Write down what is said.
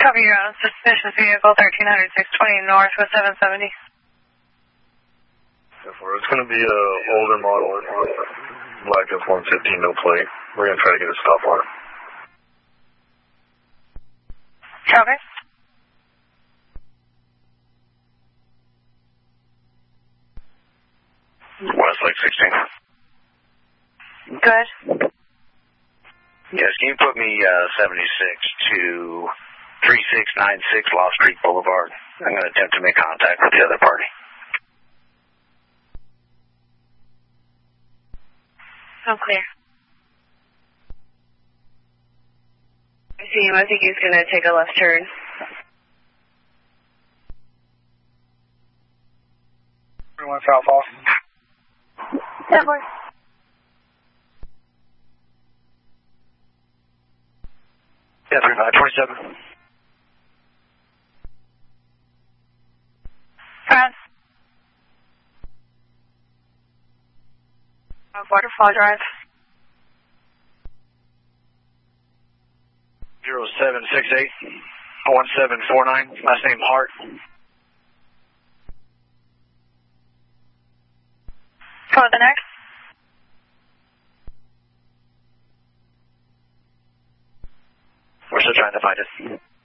Cover your own suspicious vehicle, 1300 620 north with 770. It's going to be an older model, black F-150, no plate. We're going to try to get a stop on it. Copy. Westlake 16. Good. Yes, can you put me 76 to 3696 Lost Creek Boulevard? I'm going to attempt to make contact with the other party. I'm clear. I see him. I think he's going to take a left turn. Everyone south Austin. Yeah, boy. Yeah, 3527. Press. Waterfall Drive. 0768 1749. Last name Hart. Code the next. We're still trying to find it.